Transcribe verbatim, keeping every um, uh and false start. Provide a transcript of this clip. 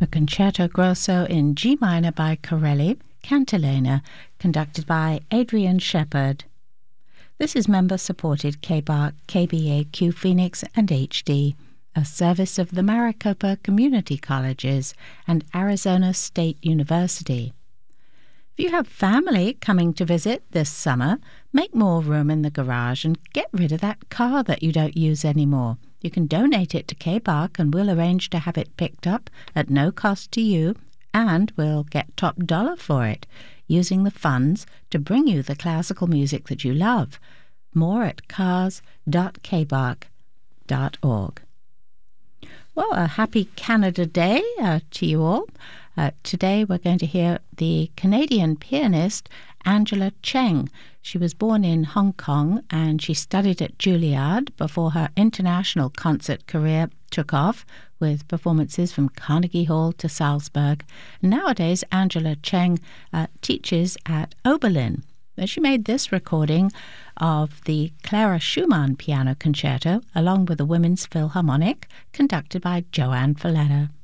a concerto grosso in G minor by Corelli, Cantilena, conducted by Adrian Shepard. This is member-supported K B A R C, K B A Q Phoenix and H D, a service of the Maricopa Community Colleges and Arizona State University. If you have family coming to visit this summer, make more room in the garage and get rid of that car that you don't use anymore. You can donate it to K B A R C and we'll arrange to have it picked up at no cost to you, and we'll get top dollar for it, using the funds to bring you the classical music that you love. More at cars dot k b a r c dot org. Well, a happy Canada Day uh, to you all. Uh, today we're going to hear the Canadian pianist Angela Cheng. She was born in Hong Kong and she studied at Juilliard before her international concert career took off with performances from Carnegie Hall to Salzburg. Nowadays, Angela Cheng uh, teaches at Oberlin. She made this recording of the Clara Schumann Piano Concerto along with the Women's Philharmonic, conducted by Joanne Falletta.